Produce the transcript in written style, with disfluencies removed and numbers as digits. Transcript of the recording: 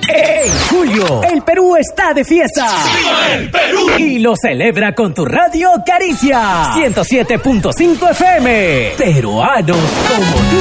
En julio, el Perú está de fiesta. ¡Viva el Perú! Y lo celebra con tu radio Caricia 107.5 FM. Peruanos como tú.